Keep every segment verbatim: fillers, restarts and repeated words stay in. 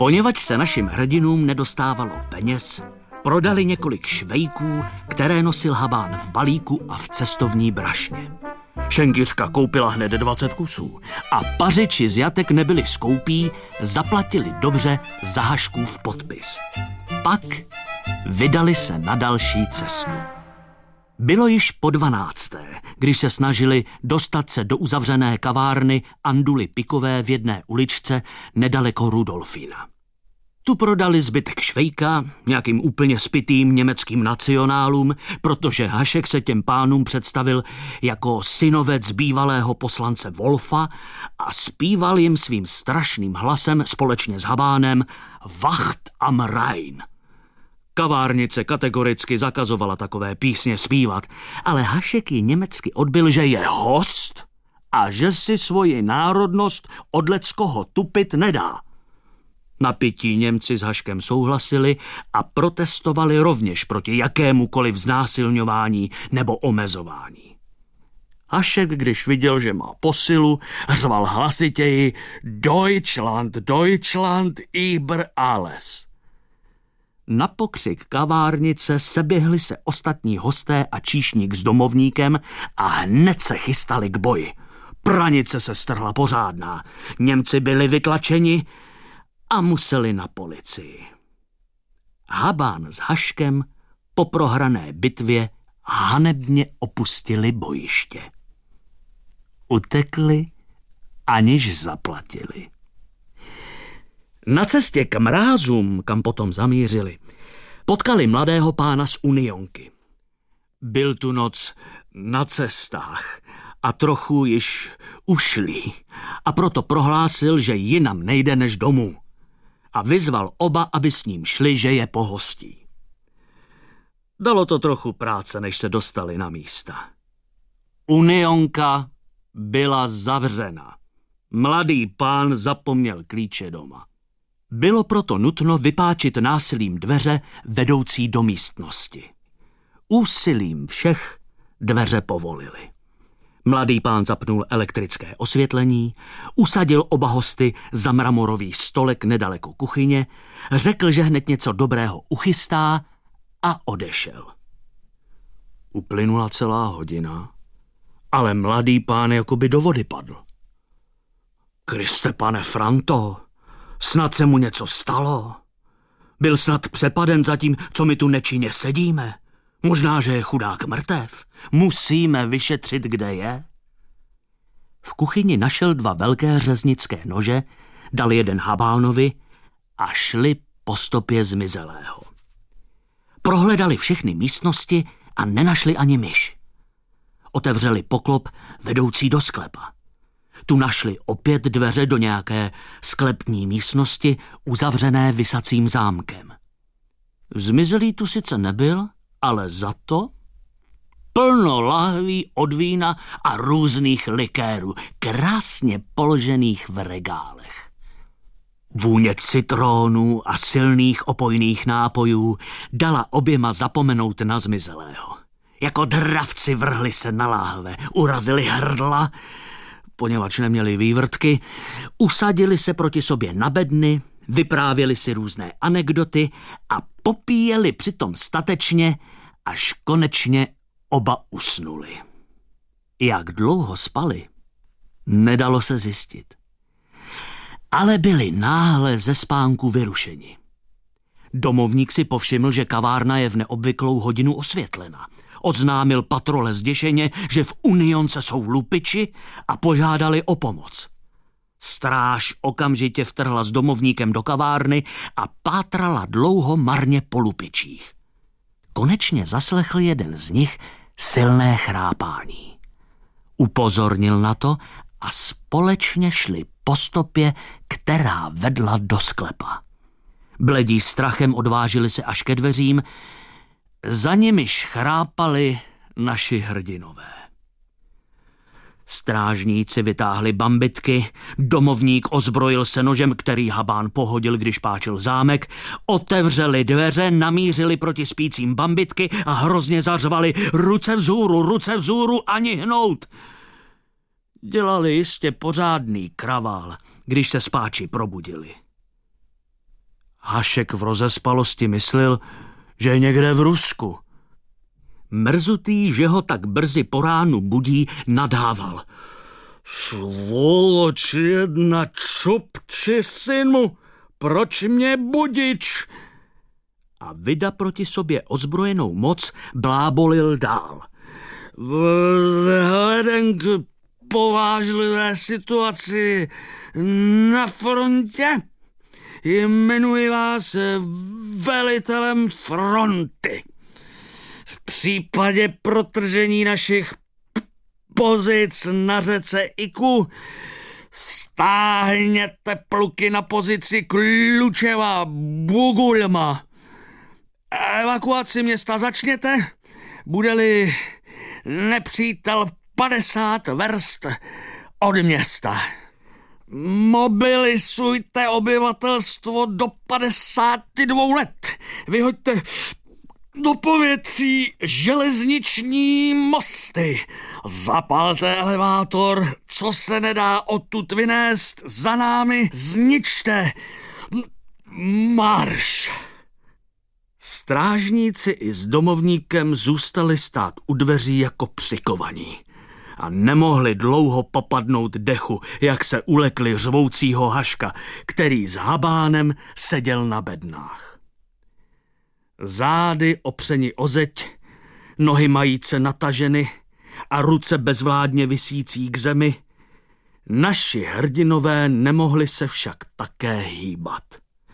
Poněvadž se našim hrdinům nedostávalo peněz, prodali několik švejků, které nosil Habán v balíku a v cestovní brašně. Šenkyřka koupila hned dvacet kusů a pařiči z jatek nebyli skoupí, zaplatili dobře za Haškův podpis. Pak vydali se na další cestu. Bylo již po dvanácté, když se snažili dostat se do uzavřené kavárny Anduly Pikové v jedné uličce nedaleko Rudolfína. Tu prodali zbytek švejka nějakým úplně spitým německým nacionálům, protože Hašek se těm pánům představil jako synovec bývalého poslance Wolfa a zpíval jim svým strašným hlasem společně s Habánem Wacht am Rhein. Kavárnice kategoricky zakazovala takové písně zpívat, ale Hašek ji německy odbyl, že je host a že si svoji národnost od leckoho tupit nedá. Napití Němci s Haškem souhlasili a protestovali rovněž proti jakémukoliv znásilňování nebo omezování. Hašek, když viděl, že má posilu, řval hlasitěji Deutschland, Deutschland über alles. Na pokřik kavárnice seběhli se ostatní hosté a číšník s domovníkem a hned se chystali k boji. Pranice se strhla pořádná, Němci byli vytlačeni a museli na policii. Habán s Haškem po prohrané bitvě hanebně opustili bojiště. Utekli, aniž zaplatili. Na cestě k mrázům, kam potom zamířili, potkali mladého pána z Unionky. Byl tu noc na cestách a trochu již ušlý a proto prohlásil, že jinam nejde než domů a vyzval oba, aby s ním šli, že je pohostí. Dalo to trochu práce, než se dostali na místa. Unionka byla zavřena. Mladý pán zapomněl klíče doma. Bylo proto nutno vypáčit násilím dveře vedoucí do místnosti. Úsilím všech dveře povolili. Mladý pán zapnul elektrické osvětlení, usadil oba hosty za mramorový stolek nedaleko kuchyně, řekl, že hned něco dobrého uchystá a odešel. Uplynula celá hodina, ale mladý pán jakoby do vody padl. Kriste, pane Franto, snad se mu něco stalo. Byl snad přepaden za tím, co my tu nečinně sedíme. Možná, že je chudák mrtev. Musíme vyšetřit, kde je. V kuchyni našel dva velké řeznické nože, dal jeden Habánovi a šli po stopě zmizelého. Prohledali všechny místnosti a nenašli ani myš. Otevřeli poklop vedoucí do sklepa. Tu našli opět dveře do nějaké sklepní místnosti uzavřené visacím zámkem. Zmizelý tu sice nebyl, ale za to plno lahví od vína a různých likérů, krásně položených v regálech. Vůně citrónů a silných opojných nápojů dala oběma zapomenout na zmizelého. Jako dravci vrhli se na láhve, urazili hrdla, poněvadž neměli vývrtky, usadili se proti sobě na bedny, vyprávěli si různé anekdoty a popíjeli přitom statečně, až konečně oba usnuli. Jak dlouho spali, nedalo se zjistit. Ale byli náhle ze spánku vyrušeni. Domovník si povšiml, že kavárna je v neobvyklou hodinu osvětlena. Oznámil patrole zděšeně, že v Unionce jsou lupiči a požádali o pomoc. Stráž okamžitě vtrhla s domovníkem do kavárny a pátrala dlouho marně po lupičích. Konečně zaslechl jeden z nich silné chrápání. Upozornil na to a společně šli po stopě, která vedla do sklepa. Bledí strachem odvážili se až ke dveřím, za nimiž chrápali naši hrdinové. Strážníci vytáhli bambitky, domovník ozbrojil se nožem, který Habán pohodil, když páčil zámek, otevřeli dveře, namířili proti spícím bambitky a hrozně zařvali ruce vzhůru, ruce vzhůru, ani hnout. Dělali jistě pořádný kravál, když se spáči probudili. Hašek v rozespalosti myslel, že je někde v Rusku. Mrzutý, že ho tak brzy po ránu budí, nadával. Svoloč jedna, čupči, synu, proč mě budič? A Vida proti sobě ozbrojenou moc blábolil dál. Vzhledem k povážlivé situaci na frontě jmenuji vás velitelem fronty. V případě protržení našich pozic na řece Iku stáhněte pluky na pozici Klučeva Bugulma. Evakuaci města začněte, bude-li nepřítel padesát verst od města. Mobilizujte obyvatelstvo do padesáti dvou let. Vyhoďte do povětří železniční mosty. Zapalte elevátor, co se nedá odtud vynést, za námi zničte. Marš! Strážníci i s domovníkem zůstali stát u dveří jako přikovaní a nemohli dlouho popadnout dechu, jak se ulekli řvoucího Haška, který s Habánem seděl na bednách. Zády opřeni o zeď, nohy majíce nataženy a ruce bezvládně visící k zemi, naši hrdinové nemohli se však také hýbat.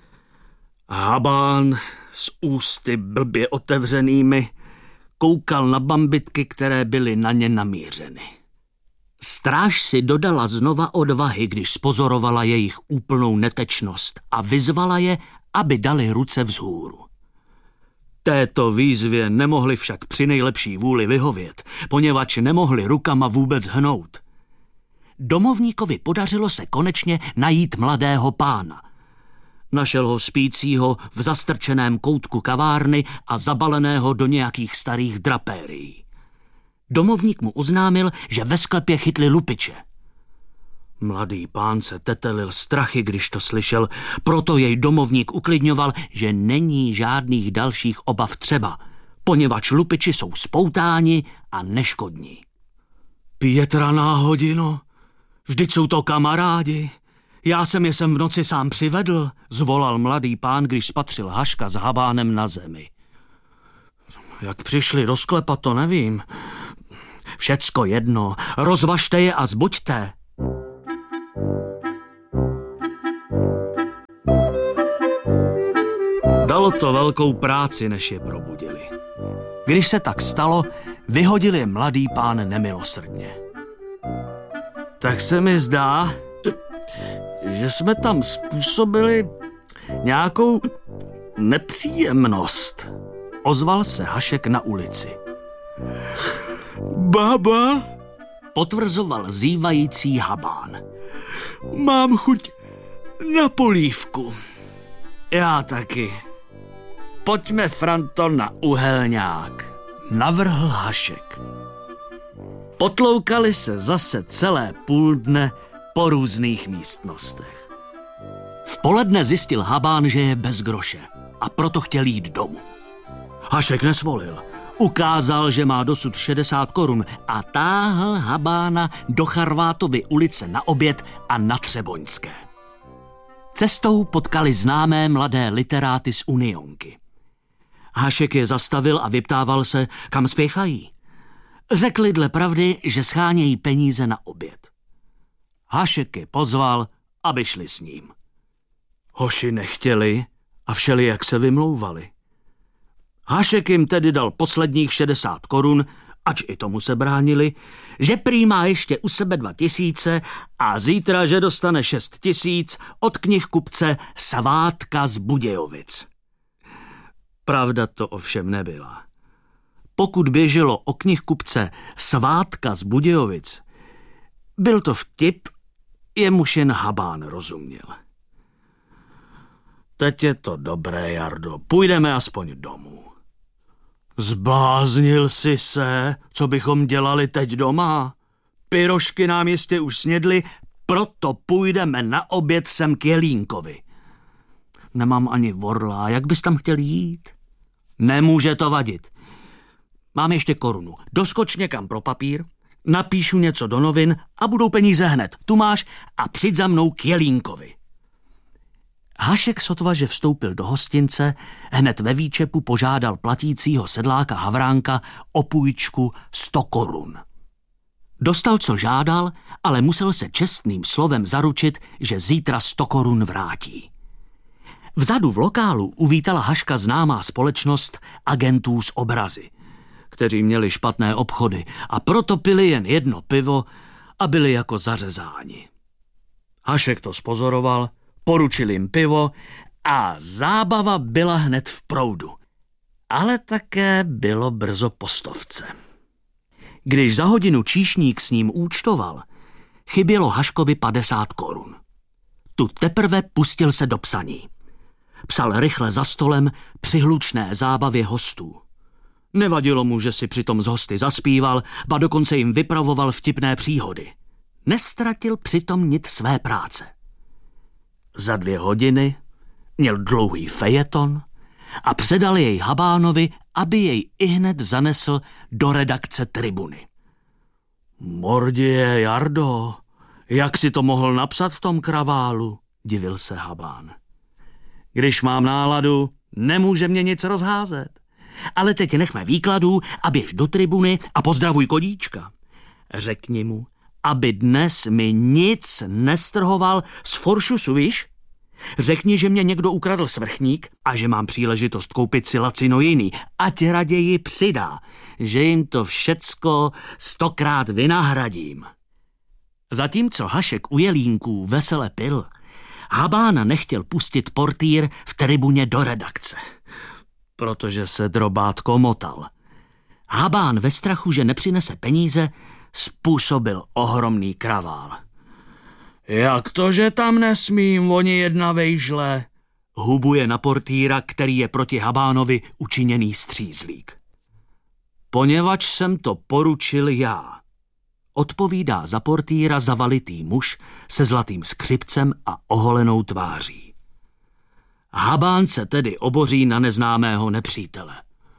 Habán s ústy blbě otevřenými koukal na bambitky, které byly na ně namířeny. Stráž si dodala znova odvahy, když spozorovala jejich úplnou netečnost a vyzvala je, aby dali ruce vzhůru. Této výzvě nemohli však při nejlepší vůli vyhovět, poněvadž nemohli rukama vůbec hnout. Domovníkovi podařilo se konečně najít mladého pána. Našel ho spícího v zastrčeném koutku kavárny a zabaleného do nějakých starých drapérií. Domovník mu oznámil, že ve sklepě chytli lupiče. Mladý pán se tetelil strachy, když to slyšel, proto jej domovník uklidňoval, že není žádných dalších obav třeba, poněvadž lupiči jsou spoutáni a neškodní. Pětra náhodino, vždyť jsou to kamarádi. Já jsem je sem v noci sám přivedl, zvolal mladý pán, když spatřil Haška s Habánem na zemi. Jak přišli do sklepa, to nevím. Všecko jedno, rozvažte je a zbuďte. Dalo to velkou práci, než je probudili. Když se tak stalo, vyhodil je mladý pán nemilosrdně. Tak se mi zdá, že jsme tam způsobili nějakou nepříjemnost. Ozval se Hašek na ulici. Baba, potvrzoval zývající Habán. Mám chuť na polívku. Já taky. Pojďme, Franto, na uhelňák, navrhl Hašek. Potloukali se zase celé půl dne po různých místnostech. V poledne zjistil Habán, že je bez groše a proto chtěl jít domů. Hašek nesvolil. Ukázal, že má dosud šedesát korun a táhl Habána do Charvátovy ulice na oběd a na Třeboňské. Cestou potkali známé mladé literáty z Unionky. Hašek je zastavil a vyptával se, kam spěchají. Řekli dle pravdy, že schánějí peníze na oběd. Hašek je pozval, aby šli s ním. Hoši nechtěli a všeli jak se vymlouvali. Hašek jim tedy dal posledních šedesát korun, ač i tomu se bránili, že prý má ještě u sebe dva tisíce a zítra, že dostane šest tisíc od knihkupce Svátka z Budějovic. Pravda to ovšem nebyla. Pokud běželo o knihkupce Svátka z Budějovic, byl to vtip, jemuž jen Habán rozuměl. Teď je to dobré, Jardo, půjdeme aspoň domů. Zbláznil jsi se, co bychom dělali teď doma? Pyrošky nám jistě už snědli, proto půjdeme na oběd sem k Jelínkovi. Nemám ani vorla, jak bys tam chtěl jít? Nemůže to vadit. Mám ještě korunu. Doskoč někam pro papír, napíšu něco do novin a budou peníze hned. Tu máš a přijď za mnou k Jelínkovi. Hašek sotva, že vstoupil do hostince, hned ve výčepu požádal platícího sedláka Havránka o půjčku sto korun. Dostal, co žádal, ale musel se čestným slovem zaručit, že zítra sto korun vrátí. Vzadu v lokálu uvítala Haška známá společnost agentů z Obrazy, kteří měli špatné obchody a proto pili jen jedno pivo a byli jako zařezáni. Hašek to spozoroval, poručil jim pivo a zábava byla hned v proudu. Ale také bylo brzo po stovce. Když za hodinu číšník s ním účtoval, chybělo Haškovi padesát korun. Tu teprve pustil se do psaní. Psal rychle za stolem při hlučné zábavě hostů. Nevadilo mu, že si přitom z hosty zaspíval, ba dokonce jim vypravoval vtipné příhody. Nestratil přitom nit své práce. Za dvě hodiny měl dlouhý fejeton a předal jej Habánovi, aby jej ihned zanesl do redakce Tribuny. Mordie, Jardo, jak si to mohl napsat v tom kraválu, divil se Habán. Když mám náladu, nemůže mě nic rozházet. Ale teď nechme výkladů a běž do Tribuny a pozdravuj Kodíčka. Řekni mu, aby dnes mi nic nestrhoval z foršusu, víš? Řekni, že mě někdo ukradl svrchník a že mám příležitost koupit si lacino jiný. Ať raději přidá, že jim to všecko stokrát vynahradím. Zatímco Hašek u Jelínků vesele pil, Habána nechtěl pustit portýr v Tribuně do redakce, protože se drobátko motal. Habán ve strachu, že nepřinese peníze, způsobil ohromný kravál. Jak to, že tam nesmím, oni jedna vejžle? Hubuje na portýra, který je proti Habánovi učiněný střízlík. Poněvadž jsem to poručil já, odpovídá za portýra zavalitý muž se zlatým skřipcem a oholenou tváří. Habán se tedy oboří na neznámého nepřítele.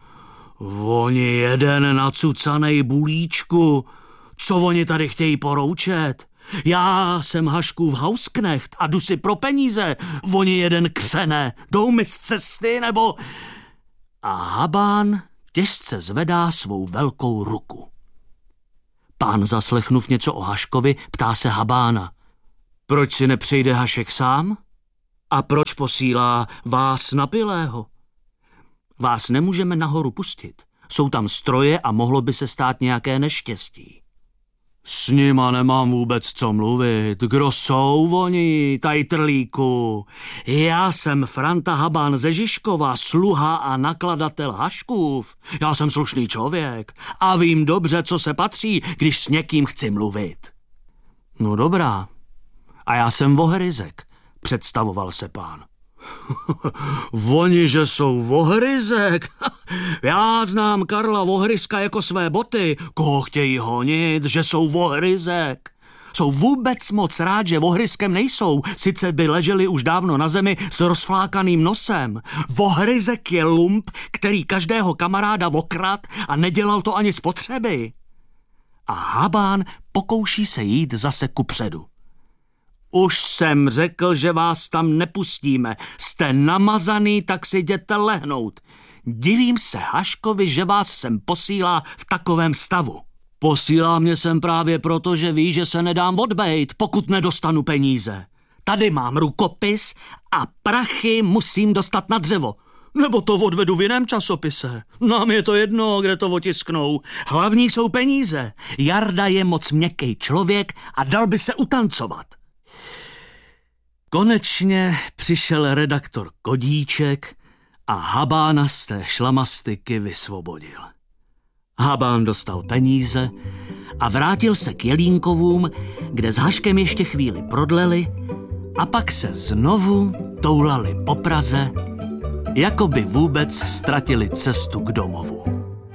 Oni jeden nacucanej bulíčku, co oni tady chtějí poroučet? Já jsem Haškův hausknecht a jdu si pro peníze, oni jeden křene, jdou mi z cesty, nebo... A Habán těžce zvedá svou velkou ruku. Pán, zaslechnuv něco o Haškovi, ptá se Habána. Proč si nepřejde Hašek sám? A proč posílá vás napilého? Vás nemůžeme nahoru pustit. Jsou tam stroje a mohlo by se stát nějaké neštěstí. S nima nemám vůbec co mluvit. Kdo jsou oni, tajtrlíku? Já jsem Franta Habán ze Žižkova, sluha a nakladatel Haškův. Já jsem slušný člověk a vím dobře, co se patří, když s někým chci mluvit. No dobrá. A já jsem Vohryzek, představoval se pán. Oni, že jsou Vohryzek? Já znám Karla Vohryska jako své boty. Koho chtějí honit, že jsou Vohryzek? Jsou vůbec moc rád, že Vohryskem nejsou, sice by leželi už dávno na zemi s rozflákaným nosem. Vohryzek je lump, který každého kamaráda okrad a nedělal to ani z potřeby. A Habán pokouší se jít zase kupředu. Už jsem řekl, že vás tam nepustíme. Jste namazaný, tak si jděte lehnout. Divím se Haškovi, že vás sem posílá v takovém stavu. Posílá mě sem právě proto, že ví, že se nedám odbejt, pokud nedostanu peníze. Tady mám rukopis a prachy musím dostat na dřevo. Nebo to odvedu v jiném časopise. Nám je to jedno, kde to otisknou. Hlavní jsou peníze. Jarda je moc měkký člověk a dal by se utancovat. Konečně přišel redaktor Kodíček a Habána z té šlamastyky vysvobodil. Habán dostal peníze a vrátil se k Jelínkovům, kde s Haškem ještě chvíli prodleli a pak se znovu toulali po Praze, jako by vůbec ztratili cestu k domovu.